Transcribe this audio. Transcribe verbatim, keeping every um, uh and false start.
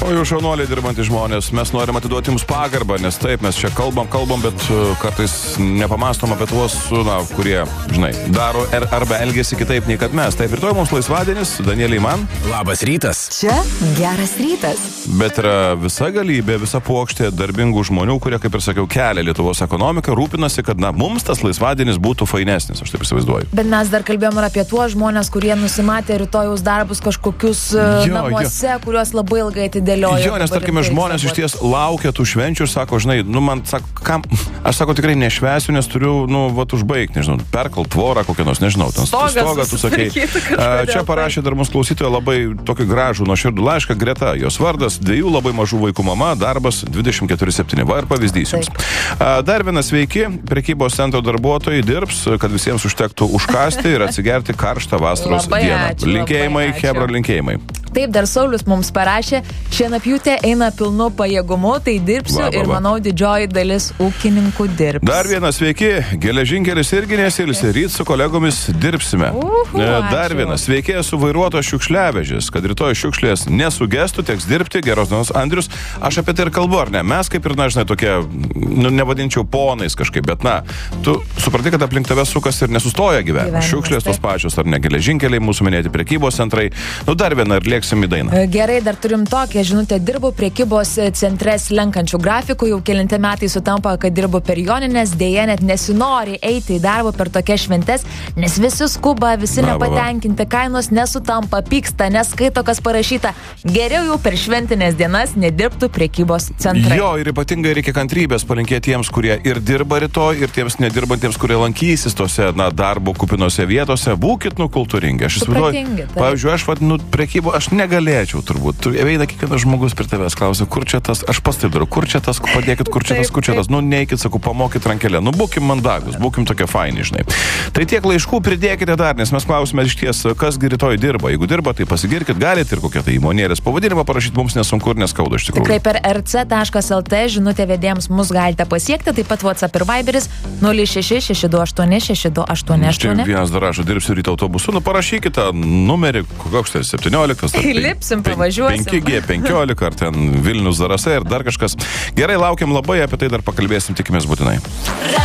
O jūs šaunuoliai dirbantys žmonės, mes norim atiduoti jums pagarbą, nes taip, mes čia kalbam, kalbam, bet uh, kartais nepamastom apie tuos, na, kurie, žinai, daro er, arba elgesi kitaip nei kad mes. Taip, rytoj mums laisvadienis, Danieliai man. Labas rytas. Čia geras rytas. Bet yra visa galybė, visa puokštė darbingų žmonių, kurie, kaip ir sakiau, kelia Lietuvos ekonomiką, rūpinasi, kad, na, mums tas laisvadienis būtų fainesnis, aš taip įsivaizduoju. Bet mes dar kalbėjom ir apie tuos žmonės, kurie nusimatė rytojaus darbus kažkokius jo, namuose, jo. kuriuos labai ilgai atidėliojo. Jo, nes tarkime, žmonės iš ties laukia tų švenčių ir sako, žinai, nu man sako, kam, aš sako tikrai nešvesiu, nes turiu, nu, vat užbaigti, nežinau, perkalt tvorą kokią nors, nežinau, ten stogą, tu sakei. Čia parašė dar mūsų klausytoja labai tokį gražų nuoširdų laišką, Greta, jos vardas, dviejų labai mažų vaikų mama, darbas dvidešimt keturi septyni. Va ir pavyzdys jums. Dar vienas sveiki, prekybos centro darbuotojai dirbs, kad visiems užtektų užkasti ir atsigerti karštą vasaros labai dieną. Ačiū, linkėjimai, Hebra, linkėjimai. Taip, dar Saulius mums parašė, šienapjūtė eina pilnu pajėgumu, tai dirbsiu va, va, va. ir manau didžioji dalis ūkininkų dirbs. Dar vienas sveiki, geležinkelis irgi nesilsi, ryt su kolegomis dirbsime. Uhu, Dar ačiū. vienas sveiki, esu vairuotojas šiukšliavežis, kad rytoj šiukšlės nesugestų, teks dirbti, geros dienos Andrius. Aš apie tai ir kalbu, ar ne? Mes kaip ir, na, žinai, tokie, nu, nevadinčiau ponais kažkaip, bet, na, tu supranti, kad aplink tave sukas ir nesustoja gyvenimas. Šiukšlės tos pačios, ar ne, geležinkeliai, mūsų minėti prekybos centrai. Nu, dar viena ir lieksim į dainą. Gerai, dar turim tokią žinutę, dirbu prekybos centre slenkančių grafikų, jau kelinti metai sutampa, kad dirbu per joninės, dėja net nesinori eiti į darbą per tokias šventes, nes visi skuba, visi va, nepatenkinti, va. kainos nesutampa, pyksta, neskaito, kas parašyta. Geriau jau per šventinės dienas nedirbtų prekybos centrai. Jo, ir ypatingai reikia kantrybės palinkėti tiems, kurie ir dirba rytoj, ir tiems nedirbantiems, kurie lankysis tose, na, darbo kupinose vietose. Būkit, nu, kultūringi. Aš įsivaizduoju, pavyzdžiui, aš, vat, nu, prekybo, aš negalėčiau turbūt. Tu eina kiekvienas žmogus prie tavęs klausia, kur čia tas, aš pats taip darau, kur čia tas, padėkit, kur čia tas, kur čia tas, nu, neikit, sakau, pamokyt rankelę. Nu, būkim mandagus, būkim tokie faini, žinai. Tai tiek laiškų pridėkite dar, nes mes klausime iš ties, kasgi rytoj dirba. Jeigu dirba, tai pasigirkit, galite ir kokią tai įmonėlės pavadinimą parašyti, mums nesunku ir neskauda iš tikrųjų. Tikrai per er ce taškas el te žinutė vedėjams mus galite pasiekti, taip pat WhatsApp ir Viberis nulis šeši šeši du aštuoni šeši du aštuoni aštuoni. Čia vienas dar rašo, dirbsiu ryto autobusu, nu parašykite numerį, koks tai septynioliktas. Lipsim, pavažiuosim. penki gie penkiolika, ar ten Vilnius Zarasai, ar dar kažkas. Gerai, laukiam labai, apie tai dar pakalbėsim, tikimės būtinai.